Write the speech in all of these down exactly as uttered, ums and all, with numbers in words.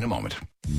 in a moment.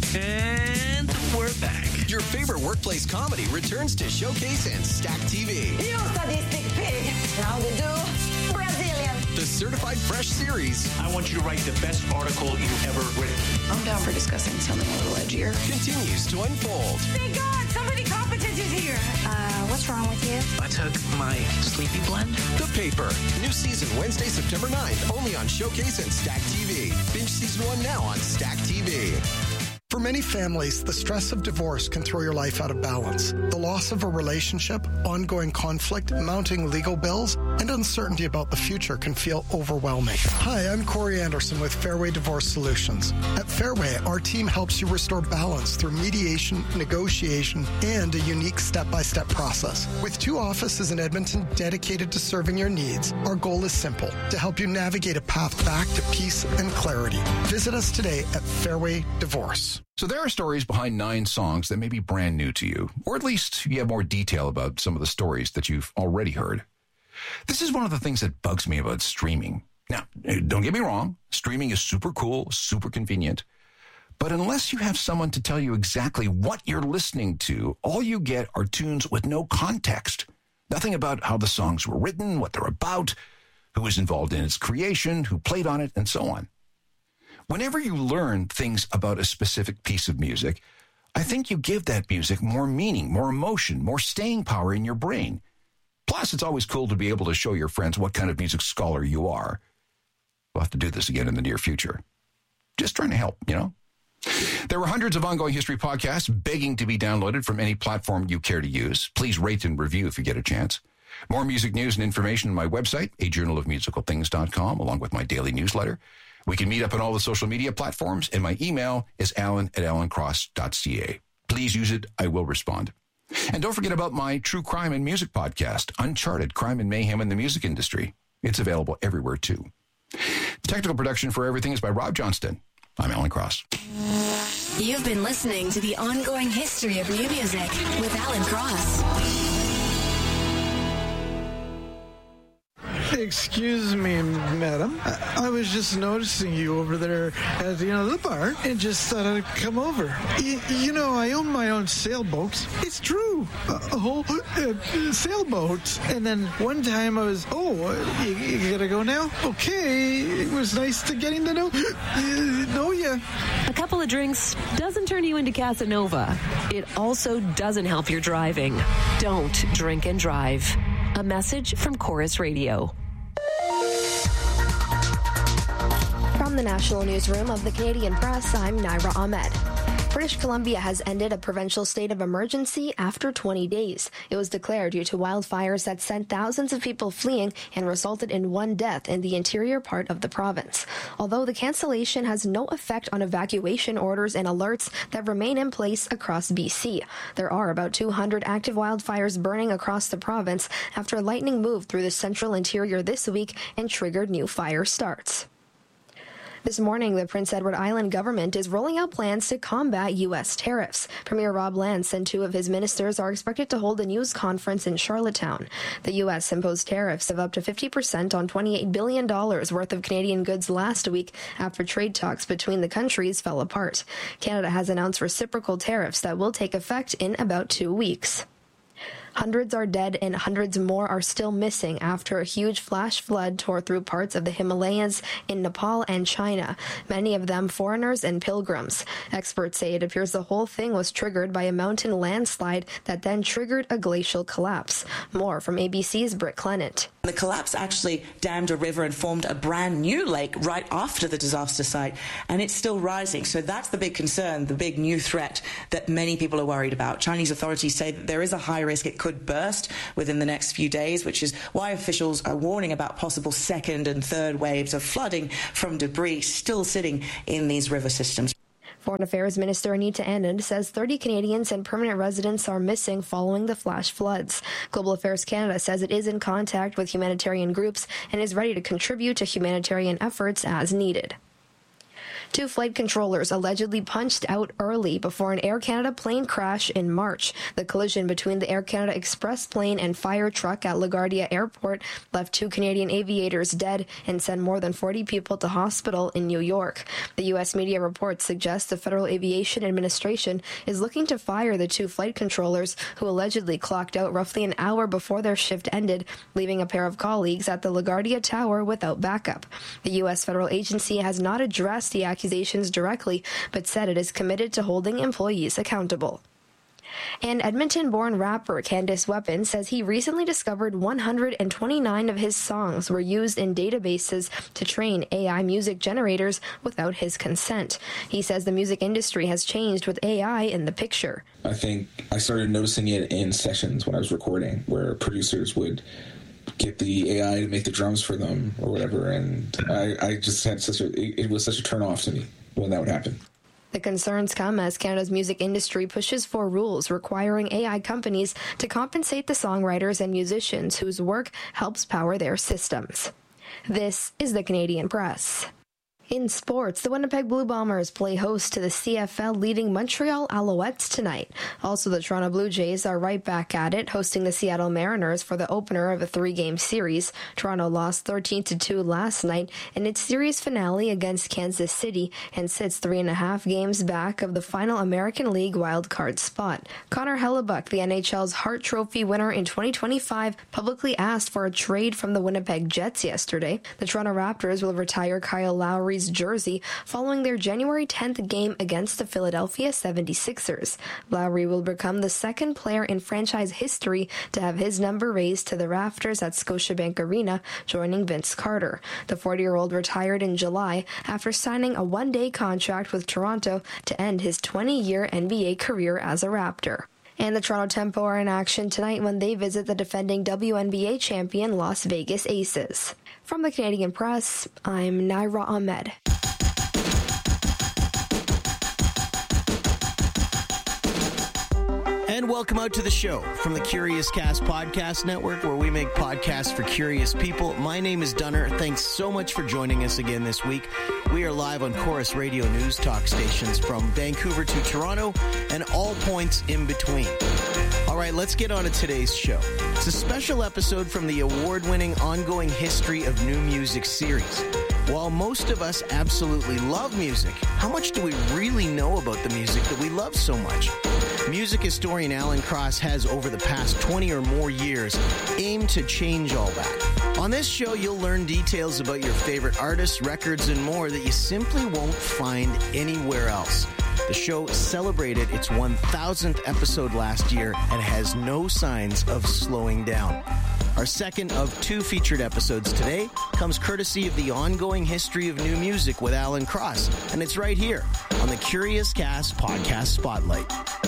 And we're back. Your favorite workplace comedy returns to Showcase and Stack T V. You sadistic pig. How to do? Brazilian. The Certified Fresh series I want you to write the best article you've ever written. I'm down for discussing something a little edgier. continues to unfold. Thank God, somebody competent is here. Uh, what's wrong with you? I took my sleepy blend. The Paper. New season Wednesday, September ninth, only on Showcase and Stack T V. Binge season one now on Stack T V. For many families, the stress of divorce can throw your life out of balance. The loss of a relationship, ongoing conflict, mounting legal bills, and uncertainty about the future can feel overwhelming. Hi, I'm Corey Anderson with Fairway Divorce Solutions. At Fairway, our team helps you restore balance through mediation, negotiation, and a unique step-by-step process. With two offices in Edmonton dedicated to serving your needs, our goal is simple, to help you navigate a path back to peace and clarity. Visit us today at Fairway Divorce. So there are stories behind nine songs that may be brand new to you, or at least you have more detail about some of the stories that you've already heard. This is one of the things that bugs me about streaming. Now, don't get me wrong, streaming is super cool, super convenient, but unless you have someone to tell you exactly what you're listening to, all you get are tunes with no context. Nothing about how the songs were written, what they're about, who was involved in its creation, who played on it, and so on. Whenever you learn things about a specific piece of music, I think you give that music more meaning, more emotion, more staying power in your brain. Plus, it's always cool to be able to show your friends what kind of music scholar you are. We'll have to do this again in the near future. Just trying to help, you know? There were hundreds of ongoing history podcasts begging to be downloaded from any platform you care to use. Please rate and review if you get a chance. More music news and information on my website, a journal of musical things dot com, along with my daily newsletter. We can meet up on all the social media platforms, and my email is alan at alan cross dot c a. Please use it. I will respond. And don't forget about my true crime and music podcast, Uncharted Crime and Mayhem in the Music Industry. It's available everywhere, too. The technical production for everything is by Rob Johnston. I'm Alan Cross. You've been listening to the ongoing history of new music with Alan Cross. Excuse me, madam. I, I was just noticing you over there at the end of the bar and just thought I'd come over. Y- you know, I own my own sailboat. It's true. A, a whole uh, sailboat. And then one time I was, oh, you, you gotta go now? Okay. It was nice to getting to know, uh, know you. A couple of drinks doesn't turn you into Casanova. It also doesn't help your driving. Don't drink and drive. A message from Chorus Radio. From the National Newsroom of the Canadian Press, I'm Naira Ahmed. British Columbia has ended a provincial state of emergency after twenty days. It was declared due to wildfires that sent thousands of people fleeing and resulted in one death in the interior part of the province. Although the cancellation has no effect on evacuation orders and alerts that remain in place across B C. There are about two hundred active wildfires burning across the province after lightning moved through the central interior this week and triggered new fire starts. This morning, the Prince Edward Island government is rolling out plans to combat U S tariffs. Premier Rob Lance and two of his ministers are expected to hold a news conference in Charlottetown. The U S imposed tariffs of up to fifty percent on twenty-eight billion dollars worth of Canadian goods last week after trade talks between the countries fell apart. Canada has announced reciprocal tariffs that will take effect in about two weeks. Hundreds are dead and hundreds more are still missing after a huge flash flood tore through parts of the Himalayas in Nepal and China, many of them foreigners and pilgrims. Experts say it appears the whole thing was triggered by a mountain landslide that then triggered a glacial collapse. More from A B C's Britt Clement. The collapse actually dammed a river and formed a brand new lake right after the disaster site, and it's still rising. So that's the big concern, the big new threat that many people are worried about. Chinese authorities say that there is a high risk it could burst within the next few days, which is why officials are warning about possible second and third waves of flooding from debris still sitting in these river systems. Foreign Affairs Minister Anita Anand says thirty Canadians and permanent residents are missing following the flash floods. Global Affairs Canada says it is in contact with humanitarian groups and is ready to contribute to humanitarian efforts as needed. Two flight controllers allegedly punched out early before an Air Canada plane crash in March. The collision between the Air Canada Express plane and fire truck at LaGuardia Airport left two Canadian aviators dead and sent more than forty people to hospital in New York. The U S media reports suggest the Federal Aviation Administration is looking to fire the two flight controllers who allegedly clocked out roughly an hour before their shift ended, leaving a pair of colleagues at the LaGuardia Tower without backup. The U S federal agency has not addressed the accusations directly, but said it is committed to holding employees accountable. And Edmonton-born rapper Candace Weapon says he recently discovered one hundred twenty-nine of his songs were used in databases to train A I music generators without his consent. He says the music industry has changed with A I in the picture. I think I started noticing it in sessions when I was recording, where producers would get the A I to make the drums for them or whatever, and I, I just had such a, it, it was such a turn off to me when that would happen. The concerns come as Canada's music industry pushes for rules requiring A I companies to compensate the songwriters and musicians whose work helps power their systems. This is the Canadian Press. In sports, the Winnipeg Blue Bombers play host to the C F L leading Montreal Alouettes tonight. Also, the Toronto Blue Jays are right back at it, hosting the Seattle Mariners for the opener of a three-game series. Toronto lost thirteen to two last night in its series finale against Kansas City and sits three and a half games back of the final American League wildcard spot. Connor Hellebuck, the N H L's Hart Trophy winner in twenty twenty-five, publicly asked for a trade from the Winnipeg Jets yesterday. The Toronto Raptors will retire Kyle Lowry's jersey following their January tenth game against the Philadelphia seventy-sixers. Lowry will become the second player in franchise history to have his number raised to the rafters at Scotiabank Arena, joining Vince Carter. The forty-year-old retired in July after signing a one-day contract with Toronto to end his twenty-year N B A career as a Raptor. And the Toronto Tempo are in action tonight when they visit the defending W N B A champion Las Vegas Aces. From the Canadian Press, I'm Naira Ahmed. And welcome out to the show from the Curious Cast Podcast Network, where we make podcasts for curious people. My name is Dunner. Thanks so much for joining us again this week. We are live on Chorus Radio News Talk stations from Vancouver to Toronto and all points in between. All right, let's get on to today's show. It's a special episode from the award-winning Ongoing History of New Music series. While most of us absolutely love music, how much do we really know about the music that we love so much? Music historian Alan Cross has, over the past twenty or more years, aimed to change all that. On this show, you'll learn details about your favorite artists, records, and more that you simply won't find anywhere else. The show celebrated its one thousandth episode last year and has no signs of slowing down. Our second of two featured episodes today comes courtesy of the Ongoing History of New Music with Alan Cross, and it's right here on the Curious Cast Podcast Spotlight.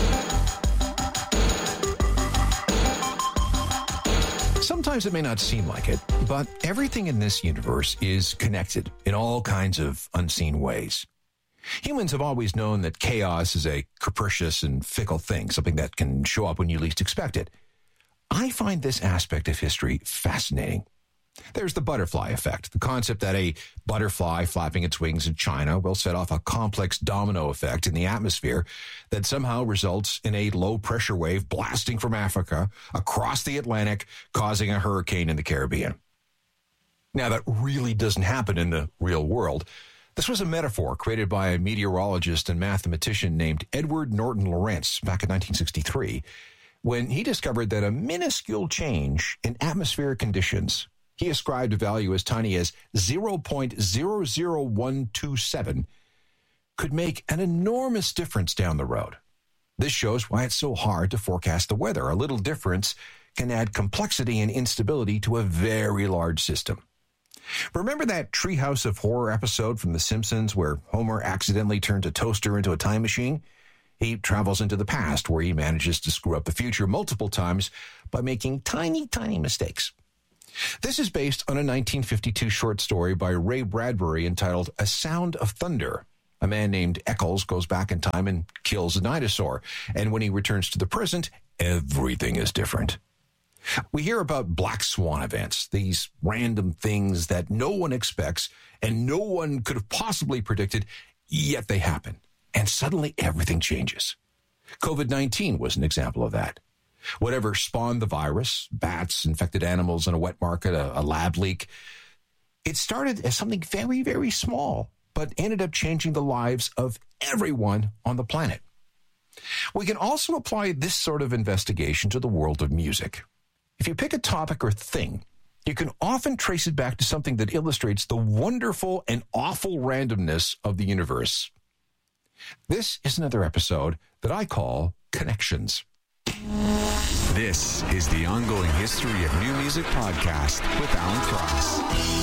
Sometimes it may not seem like it, but everything in this universe is connected in all kinds of unseen ways. Humans have always known that chaos is a capricious and fickle thing, something that can show up when you least expect it. I find this aspect of history fascinating. There's the butterfly effect, the concept that a butterfly flapping its wings in China will set off a complex domino effect in the atmosphere that somehow results in a low-pressure wave blasting from Africa across the Atlantic, causing a hurricane in the Caribbean. Now, that really doesn't happen in the real world. This was a metaphor created by a meteorologist and mathematician named Edward Norton Lorentz back in nineteen sixty-three, when he discovered that a minuscule change in atmospheric conditions, he ascribed a value as tiny as zero point zero zero one two seven, could make an enormous difference down the road. This shows why it's so hard to forecast the weather. A little difference can add complexity and instability to a very large system. Remember that Treehouse of Horror episode from The Simpsons where Homer accidentally turns a toaster into a time machine? He travels into the past where he manages to screw up the future multiple times by making tiny, tiny mistakes. This is based on a nineteen fifty-two short story by Ray Bradbury entitled A Sound of Thunder. A man named Eccles goes back in time and kills a dinosaur, and when he returns to the present, everything is different. We hear about black swan events, these random things that no one expects and no one could have possibly predicted, Yet they happen, and suddenly everything changes. COVID nineteen was an example of that. Whatever spawned the virus, bats, infected animals in a wet market, a, a lab leak, it started as something very, very small, but ended up changing the lives of everyone on the planet. We can also apply this sort of investigation to the world of music. If you pick a topic or thing, you can often trace it back to something that illustrates the wonderful and awful randomness of the universe. This is another episode that I call Connections. This is the Ongoing History of New Music podcast with Alan Cross.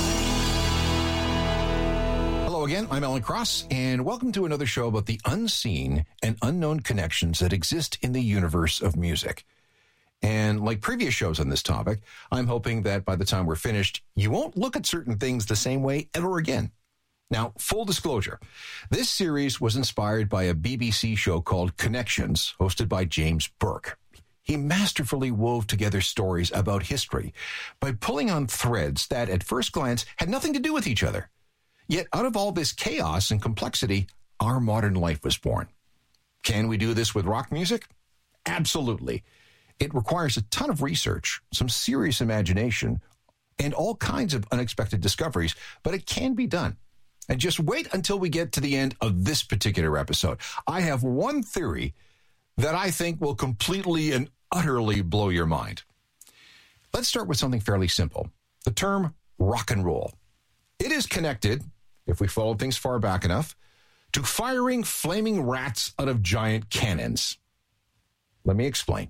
Hello again, I'm Alan Cross, and welcome to another show about the unseen and unknown connections that exist in the universe of music. And like previous shows on this topic, I'm hoping that by the time we're finished, you won't look at certain things the same way ever again. Now, full disclosure, this series was inspired by a B B C show called Connections, hosted by James Burke. He masterfully wove together stories about history by pulling on threads that, at first glance, had nothing to do with each other. Yet, out of all this chaos and complexity, our modern life was born. Can we do this with rock music? Absolutely. It requires a ton of research, some serious imagination, and all kinds of unexpected discoveries, but it can be done. And just wait until we get to the end of this particular episode. I have one theory that I think will completely and utterly blow your mind. Let's start with something fairly simple. The term rock and roll. It is connected, if we follow things far back enough, to firing flaming rats out of giant cannons. Let me explain.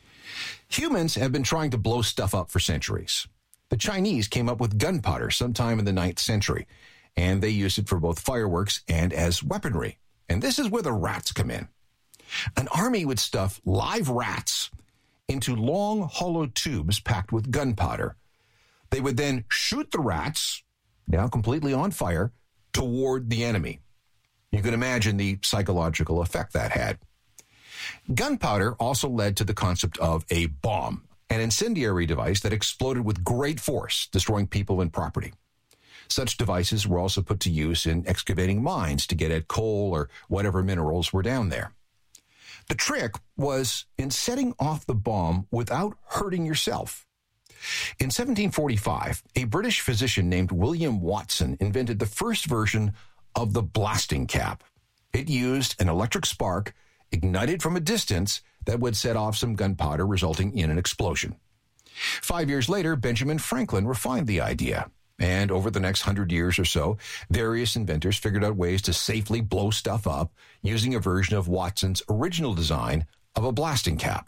Humans have been trying to blow stuff up for centuries. The Chinese came up with gunpowder sometime in the ninth century, and they used it for both fireworks and as weaponry. And this is where the rats come in. An army would stuff live rats into long, hollow tubes packed with gunpowder. They would then shoot the rats, now completely on fire, toward the enemy. You can imagine the psychological effect that had. Gunpowder also led to the concept of a bomb, an incendiary device that exploded with great force, destroying people and property. Such devices were also put to use in excavating mines to get at coal or whatever minerals were down there. The trick was in setting off the bomb without hurting yourself. In seventeen forty-five, a British physician named William Watson invented the first version of the blasting cap. It used an electric spark ignited from a distance that would set off some gunpowder, resulting in an explosion. Five years later, Benjamin Franklin refined the idea. And over the next hundred years or so, various inventors figured out ways to safely blow stuff up using a version of Watson's original design of a blasting cap.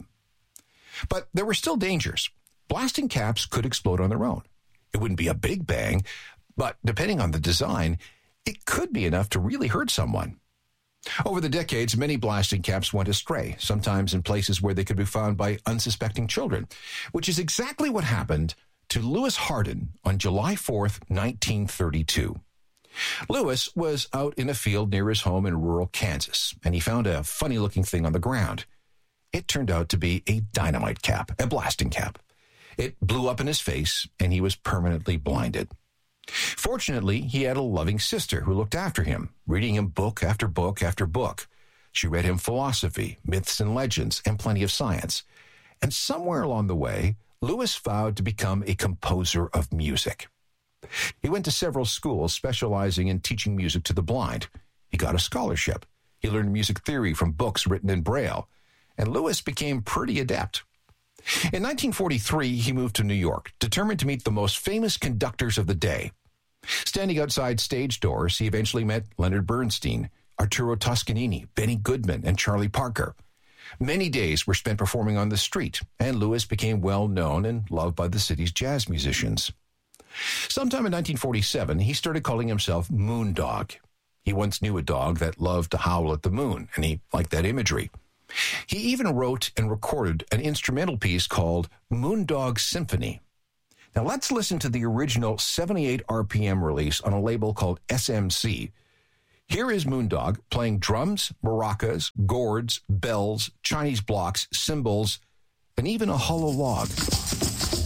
But there were still dangers. Blasting caps could explode on their own. It wouldn't be a big bang, but depending on the design, it could be enough to really hurt someone. Over the decades, many blasting caps went astray, sometimes in places where they could be found by unsuspecting children, which is exactly what happened to Lewis Hardin on July fourth, nineteen thirty-two. Lewis was out in a field near his home in rural Kansas, and he found a funny-looking thing on the ground. It turned out to be a dynamite cap, a blasting cap. It blew up in his face, and he was permanently blinded. Fortunately, he had a loving sister who looked after him, reading him book after book after book. She read him philosophy, myths and legends, and plenty of science. And somewhere along the way, Lewis vowed to become a composer of music. He went to several schools specializing in teaching music to the blind. He got a scholarship. He learned music theory from books written in Braille. And Lewis became pretty adept. In nineteen forty-three, he moved to New York, determined to meet the most famous conductors of the day. Standing outside stage doors, he eventually met Leonard Bernstein, Arturo Toscanini, Benny Goodman, and Charlie Parker. Many days were spent performing on the street, and Lewis became well known and loved by the city's jazz musicians. Sometime in nineteen forty-seven, he started calling himself Moondog. He once knew a dog that loved to howl at the moon, and he liked that imagery. He even wrote and recorded an instrumental piece called Moondog Symphony. Now let's listen to the original seventy-eight R P M release on a label called S M C. Here is Moondog playing drums, maracas, gourds, bells, Chinese blocks, cymbals, and even a hollow log.